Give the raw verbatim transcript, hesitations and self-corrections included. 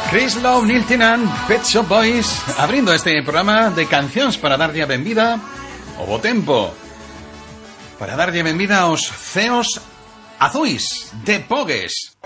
Chris Lowe, Neil Tennant, Pet Shop Boys, abrindo este programa de cancións para darlle a benvida ao bo tempo, para darlle a benvida aos ceos azuis de Pogues.